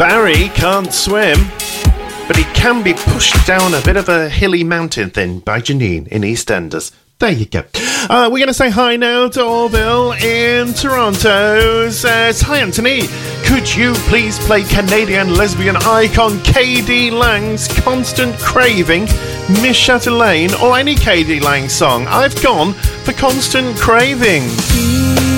Barry can't swim, but he can be pushed down a bit of a hilly mountain thing by Janine in EastEnders. There you go. We're going to say hi now to Orville in Toronto. Says, hi Anthony, could you please play Canadian lesbian icon KD Lang's Constant Craving, Miss Chatelaine, or any KD Lang song? I've gone for Constant Craving.